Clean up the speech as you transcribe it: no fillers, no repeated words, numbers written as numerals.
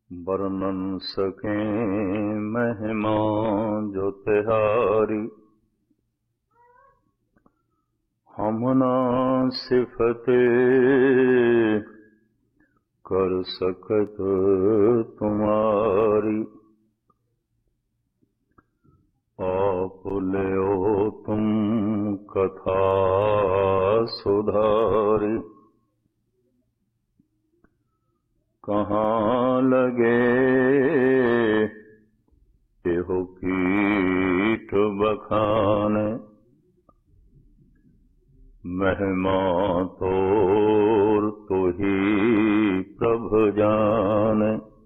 बरनन सकें महिमा जो तिहारी। हम ना सिफते कर सकत तुम्हारी। आप ले तुम कथा सुधारी। कहाँ लगे एहो कीट बखाने। महिमा तोर तो ही प्रभ जाने।